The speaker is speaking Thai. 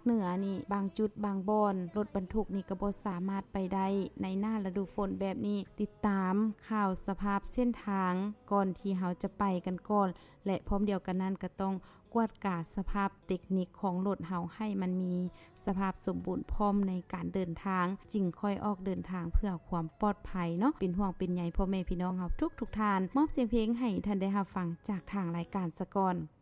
เหนือนี่บางจุดบางบ่อนรถบรรทุกนี่ก็บ่สามารถไปได้ในหน้าฤดูฝนแบบนี้ติดตามข่าวสภาพเส้นทางก่อนที่เราจะไปกันก่อนและพร้อมเดียวกันนั้นก็ต้องกวดกาสภาพเทคนิคของรถเฮาให้มันมีสภาพสมบูรณ์พร้อมในการเดินทางจึงค่อยออกเดินทางเพื่อความปลอดภัยเนาะเป็นห่วงเป็นใยพ่อแม่พี่น้องเฮาทุกท่านมอบเสียงเพลงให้ท่านได้รับฟังจากทางรายการสะก่อน